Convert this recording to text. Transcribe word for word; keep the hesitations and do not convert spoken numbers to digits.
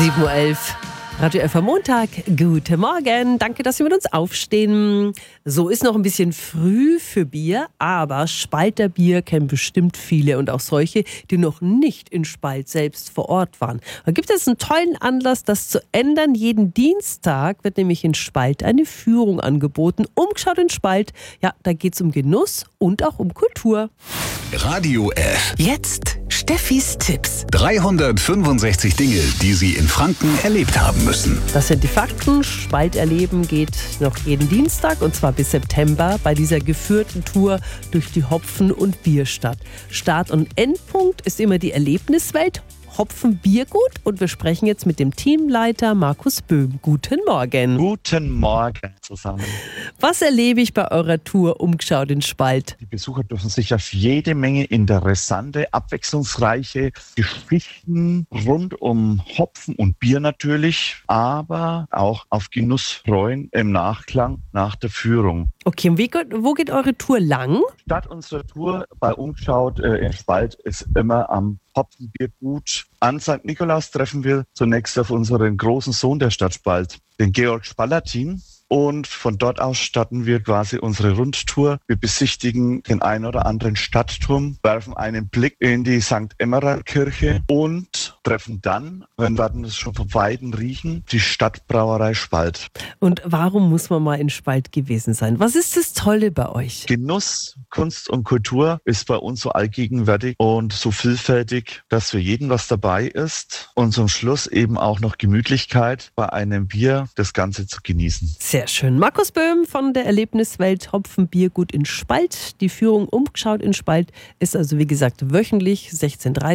sieben Uhr elf. Radio F am Montag. Guten Morgen. Danke, dass Sie mit uns aufstehen. So ist noch ein bisschen früh für Bier, aber Spalter Bier kennen bestimmt viele und auch solche, die noch nicht in Spalt selbst vor Ort waren. Da gibt es einen tollen Anlass, das zu ändern. Jeden Dienstag wird nämlich in Spalt eine Führung angeboten. Umgeschaut in Spalt, ja, da geht es um Genuss und auch um Kultur. Radio F. Jetzt Steffis Tipps. dreihundertfünfundsechzig Dinge, die Sie in Franken erlebt haben müssen. Das sind die Fakten. Spalt erleben geht noch jeden Dienstag und zwar bis September bei dieser geführten Tour durch die Hopfen- und Bierstadt. Start- und Endpunkt ist immer die Erlebniswelt Hopfen-Biergut und wir sprechen jetzt mit dem Teamleiter Markus Böhm. Guten Morgen. Guten Morgen zusammen. Was erlebe ich bei eurer Tour Umgeschaut in Spalt? Die Besucher dürfen sich auf jede Menge interessante, abwechslungsreiche Geschichten rund um Hopfen und Bier natürlich, aber auch auf Genuss freuen im Nachklang nach der Führung. Okay, und wie, wo geht eure Tour lang? Start unserer Tour bei Umgeschaut äh, in Spalt ist immer am Hopfenbiergut. An Sankt Nikolaus treffen wir zunächst auf unseren großen Sohn der Stadt Spalt, den Georg Spalatin. Und von dort aus starten wir quasi unsere Rundtour. Wir besichtigen den ein oder anderen Stadtturm, werfen einen Blick in die Sankt Emmerer-Kirche und treffen dann, wenn wir es schon vom Weiden riechen, die Stadtbrauerei Spalt. Und warum muss man mal in Spalt gewesen sein? Was ist das Tolle bei euch? Genuss, Kunst und Kultur ist bei uns so allgegenwärtig und so vielfältig, dass für jeden was dabei ist. Und zum Schluss eben auch noch Gemütlichkeit bei einem Bier, das Ganze zu genießen. Sehr schön. Markus Böhm von der Erlebniswelt Hopfen-Biergut in Spalt. Die Führung Umgeschaut in Spalt ist also wie gesagt wöchentlich sechzehn Uhr dreißig.